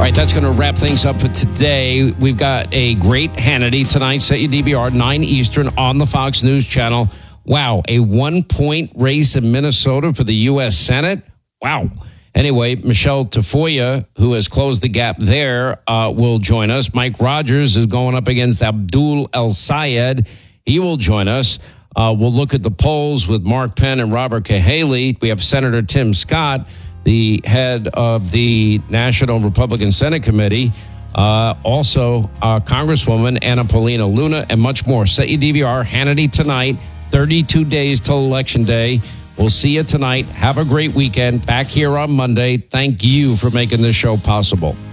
right, that's going to wrap things up for today. We've got a great Hannity tonight. Set your DVR, 9 Eastern on the Fox News Channel. Wow, a 1-point race in Minnesota for the U.S. Senate. Wow. Anyway, Michelle Tafoya, who has closed the gap there, will join us. Mike Rogers is going up against Abdul El Sayed. He will join us. We'll look at the polls with Mark Penn and Robert Cahaley. We have Senator Tim Scott, the head of the National Republican Senate Committee. Also, Congresswoman Anna Paulina Luna, and much more. Set your DVR, Hannity tonight, 32 days till Election Day. We'll see you tonight. Have a great weekend. Back here on Monday. Thank you for making this show possible.